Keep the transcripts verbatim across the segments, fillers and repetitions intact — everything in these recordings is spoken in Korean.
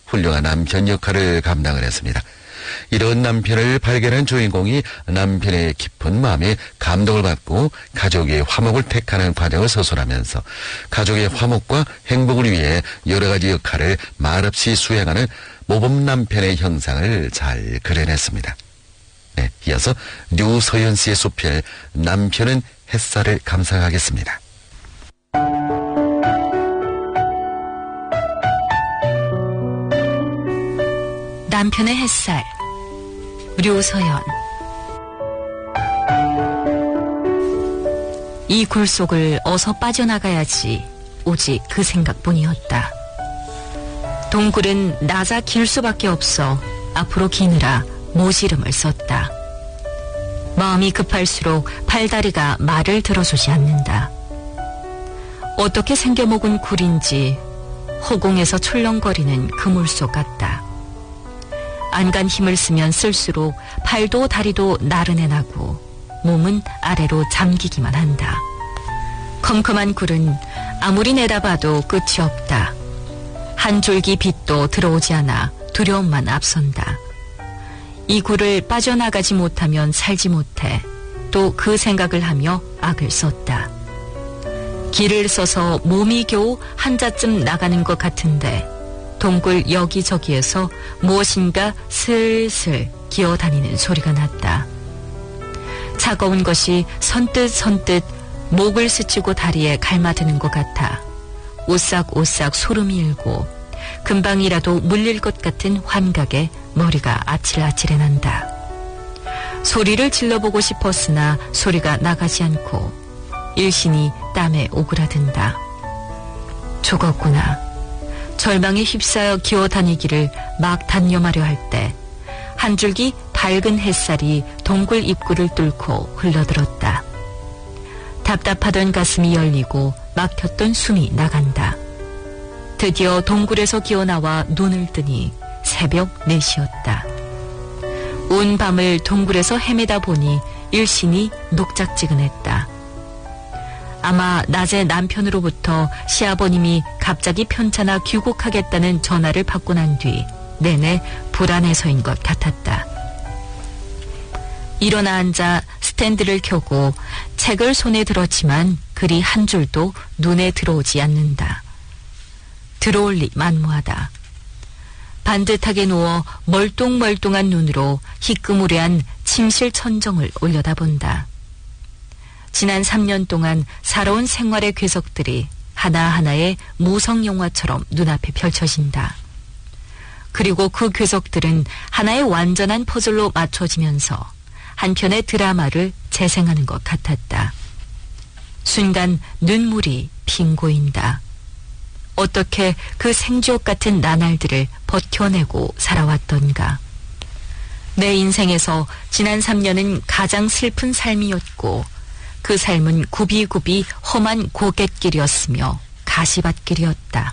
훌륭한 남편 역할을 감당을 했습니다. 이런 남편을 발견한 주인공이 남편의 깊은 마음에 감동을 받고 가족의 화목을 택하는 과정을 서술하면서 가족의 화목과 행복을 위해 여러 가지 역할을 말없이 수행하는 모범 남편의 형상을 잘 그려냈습니다. 네, 이어서 류서연 씨의 소필 남편은 햇살을 감상하겠습니다. 남편의 햇살, 류서연. 이 굴 속을 어서 빠져나가야지 오직 그 생각뿐이었다. 동굴은 낮아 길 수밖에 없어 앞으로 기느라 모지름을 썼다. 마음이 급할수록 팔다리가 말을 들어주지 않는다. 어떻게 생겨먹은 굴인지 허공에서 출렁거리는 그물속 같다. 안간 힘을 쓰면 쓸수록 팔도 다리도 나른해 나고 몸은 아래로 잠기기만 한다. 컴컴한 굴은 아무리 내다봐도 끝이 없다. 한 줄기 빛도 들어오지 않아 두려움만 앞선다. 이 굴을 빠져나가지 못하면 살지 못해 또 그 생각을 하며 악을 썼다. 길을 써서 몸이 겨우 한자쯤 나가는 것 같은데 동굴 여기저기에서 무엇인가 슬슬 기어다니는 소리가 났다. 차가운 것이 선뜻 선뜻 목을 스치고 다리에 갈마드는 것 같아 오싹오싹 소름이 일고 금방이라도 물릴 것 같은 환각에 머리가 아찔아찔해 난다. 소리를 질러보고 싶었으나 소리가 나가지 않고 일신이 땀에 오그라든다. 죽었구나. 절망에 휩싸여 기어다니기를 막 단념하려 할 때 한 줄기 밝은 햇살이 동굴 입구를 뚫고 흘러들었다. 답답하던 가슴이 열리고 막혔던 숨이 나간다. 드디어 동굴에서 기어나와 눈을 뜨니 새벽 네 시였다. 온 밤을 동굴에서 헤매다 보니 일신이 녹작지근했다. 아마 낮에 남편으로부터 시아버님이 갑자기 편찮아 귀국하겠다는 전화를 받고 난 뒤 내내 불안해서인 것 같았다. 일어나 앉아 스탠드를 켜고 책을 손에 들었지만 글이 한 줄도 눈에 들어오지 않는다. 들어올 리 만무하다. 반듯하게 누워 멀뚱멀뚱한 눈으로 희끄무레한 침실 천정을 올려다본다. 지난 삼 년 동안 살아온 생활의 궤석들이 하나하나의 무성영화처럼 눈앞에 펼쳐진다. 그리고 그 궤석들은 하나의 완전한 퍼즐로 맞춰지면서 한편의 드라마를 재생하는 것 같았다. 순간 눈물이 핑 고인다. 어떻게 그 생주옥 같은 나날들을 버텨내고 살아왔던가. 내 인생에서 지난 삼 년은 가장 슬픈 삶이었고 그 삶은 굽이굽이 험한 고갯길이었으며 가시밭길이었다.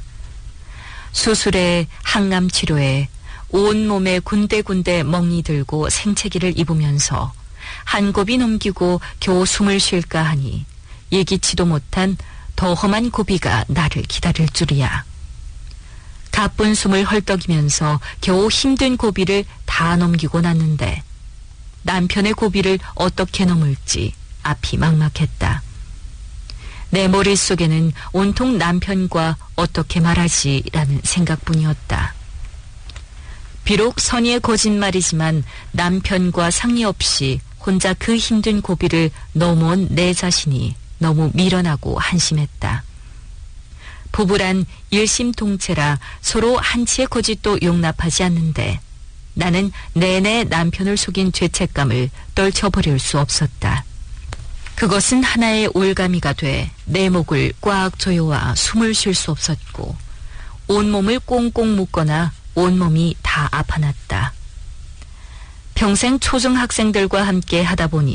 수술에 항암치료에 온몸에 군데군데 멍이 들고 생채기를 입으면서 한 곱이 넘기고 겨우 숨을 쉴까 하니 예기치도 못한 더 험한 고비가 나를 기다릴 줄이야. 가쁜 숨을 헐떡이면서 겨우 힘든 고비를 다 넘기고 났는데 남편의 고비를 어떻게 넘을지 앞이 막막했다. 내 머릿속에는 온통 남편과 어떻게 말하지라는 생각뿐이었다. 비록 선의의 거짓말이지만 남편과 상의 없이 혼자 그 힘든 고비를 넘어온 내 자신이 너무 미련하고 한심했다. 부부란 일심동체라 서로 한치의 거짓도 용납하지 않는데 나는 내내 남편을 속인 죄책감을 떨쳐버릴 수 없었다. 그것은 하나의 올가미가 돼 내 목을 꽉 조여와 숨을 쉴 수 없었고 온몸을 꽁꽁 묶거나 온몸이 다 아파났다. 평생 초중학생들과 함께 하다 보니